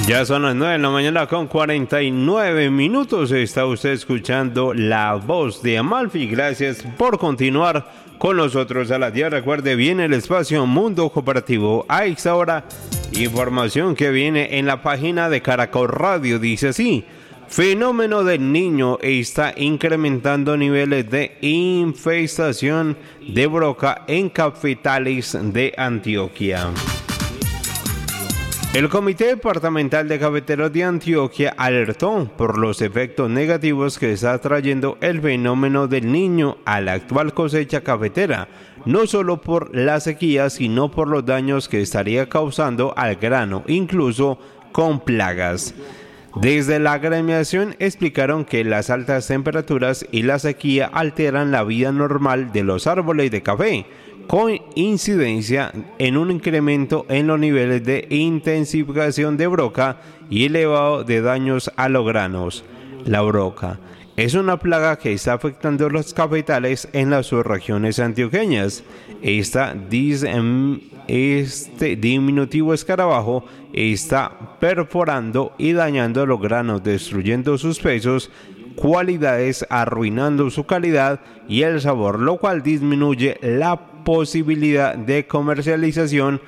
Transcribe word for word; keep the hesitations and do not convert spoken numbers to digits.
Ya son las nueve de la mañana con cuarenta y nueve minutos. Está usted escuchando La Voz de Amalfi. Gracias por continuar con nosotros a la día. Recuerde, viene el espacio Mundo Cooperativo. A esta hora, información que viene en la página de Caracol Radio. Dice así: fenómeno del niño está incrementando niveles de infestación de broca en cafetales de Antioquia. El Comité Departamental de Cafeteros de Antioquia alertó por los efectos negativos que está trayendo el fenómeno del niño a la actual cosecha cafetera, no solo por la sequía, sino por los daños que estaría causando al grano, incluso con plagas. Desde la agremiación explicaron que las altas temperaturas y la sequía alteran la vida normal de los árboles de café, con incidencia en un incremento en los niveles de intensificación de broca y elevado de daños a los granos. La broca es una plaga que está afectando los cafetales en las subregiones antioqueñas. Esta este diminutivo escarabajo está perforando y dañando los granos, destruyendo sus pesos, cualidades, arruinando su calidad y el sabor, lo cual disminuye la posibilidad de comercialización